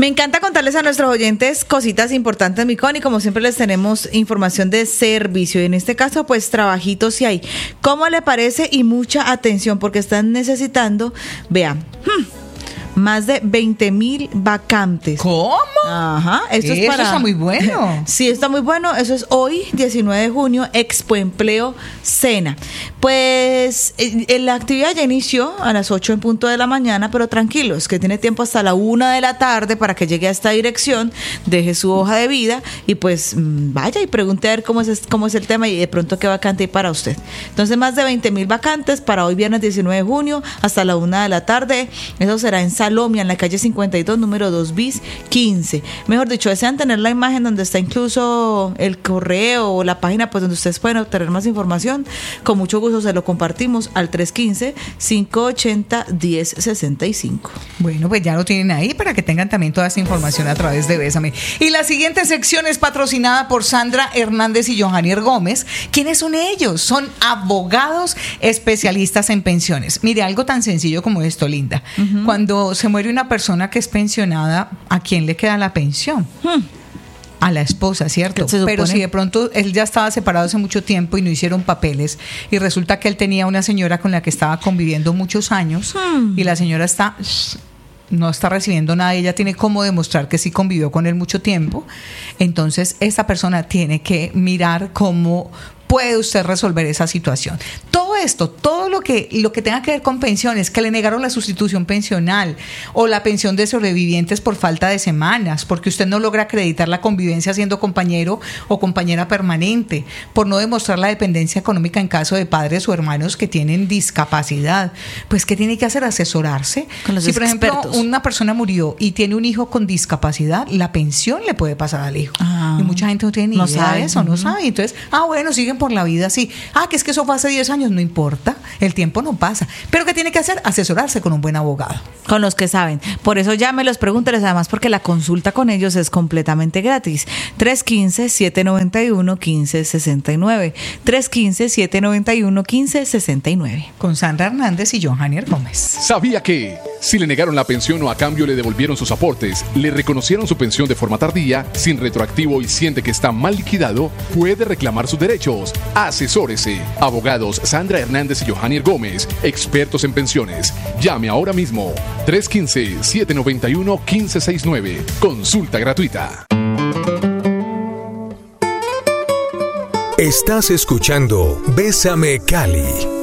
Me encanta contarles a nuestros oyentes cositas importantes, mi Connie. Como siempre les tenemos información de servicio y en este caso pues trabajitos si hay. ¿Cómo le parece? Y mucha atención porque están necesitando, vean, más de 20,000 vacantes. ¿Cómo? Ajá, esto es para... Eso está muy bueno. Sí, está muy bueno. Eso es hoy, 19 de junio, Expo Empleo Sena. Pues la actividad ya inició a las 8 en punto de la mañana, pero tranquilos, que tiene tiempo hasta la 1 de la tarde para que llegue a esta dirección, deje su hoja de vida y pues vaya y pregunte a ver cómo es el tema y de pronto qué vacante hay para usted. Entonces, más de 20,000 vacantes para hoy, viernes 19 de junio, hasta la 1 de la tarde. Eso será en Salomia, en la calle 52, número 2 bis 15. Mejor dicho, desean tener la imagen donde está incluso el correo o la página, pues donde ustedes pueden obtener más información. Con mucho gusto se lo compartimos al 315-580-1065. Bueno, pues ya lo tienen ahí para que tengan también toda esta información a través de Bésame. Y la siguiente sección es patrocinada por Sandra Hernández y Johanier Gómez. ¿Quiénes son ellos? Son abogados especialistas en pensiones. Mire, algo tan sencillo como esto, Linda. Cuando se muere una persona que es pensionada, ¿a quién le queda la pensión? A la esposa, ¿cierto? Pero si de pronto él ya estaba separado hace mucho tiempo y no hicieron papeles y resulta que él tenía una señora con la que estaba conviviendo muchos años y la señora no está recibiendo nada, ella tiene cómo demostrar que sí convivió con él mucho tiempo, entonces esa persona tiene que mirar cómo puede usted resolver esa situación. Todo esto, todo lo que tenga que ver con pensiones, que le negaron la sustitución pensional o la pensión de sobrevivientes por falta de semanas, porque usted no logra acreditar la convivencia siendo compañero o compañera permanente, por no demostrar la dependencia económica en caso de padres o hermanos que tienen discapacidad, pues ¿qué tiene que hacer? Asesorarse. Con los si por expertos. ejemplo una persona murió y tiene un hijo con discapacidad, la pensión le puede pasar al hijo. Y mucha gente no tiene ni idea de eso, no sabe. Entonces, bueno, siguen por la vida así. Que es que eso fue hace 10 años, no importa, el tiempo no pasa. Pero ¿qué tiene que hacer? Asesorarse con un buen abogado. Con los que saben. Por eso llámelos, pregúnteles, además porque la consulta con ellos es completamente gratis. 315-791-1569. 315-791-1569. Con Sandra Hernández y Johanier Gómez. ¿Sabía que si le negaron la pensión o a cambio le devolvieron sus aportes, le reconocieron su pensión de forma tardía, sin retroactivo y siente que está mal liquidado, puede reclamar sus derechos? Asesórese. Abogados Sandra Hernández y Johanier Gómez, expertos en pensiones. Llame ahora mismo. 315-791-1569. Consulta gratuita. Estás escuchando Bésame Cali.